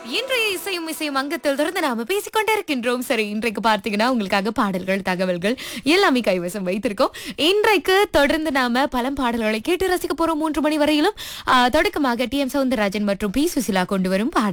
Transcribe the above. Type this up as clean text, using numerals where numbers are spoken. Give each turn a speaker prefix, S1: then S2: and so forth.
S1: இன்றைய இசையும் அங்கத்தில் தொடர்ந்து நாம பேசிக்கொண்டே இருக்கின்றோம். சரி, இன்றைக்கு பார்த்தீங்கன்னா உங்களுக்காக பாடல்கள், தகவல்கள் எல்லாமே கைவசம் வைத்திருக்கோம். இன்றைக்கு தொடர்ந்து நாம பலம் பாடல்களை கேட்டு ரசிக்க போறோம் 3 மணி வரையிலும். தொடக்கமாக டி.எம். சௌந்தரராஜன் மற்றும் பி. சுசிலா கொண்டு வரும் பாடல்.